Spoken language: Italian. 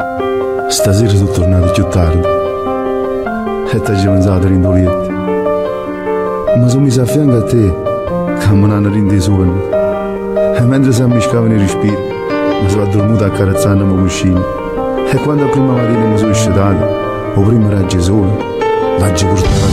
Stasera sono tornato più tardi e ti ho pensato rindolietto. Ma sono messo a fianco a te, che mi hanno reso sogni. E mentre si ammiscavano i respiri, mi sono addormentato accarezzandomi cuscino. E quando a prima mattina mi sono scedato, o prima era Gesù, l'ha portato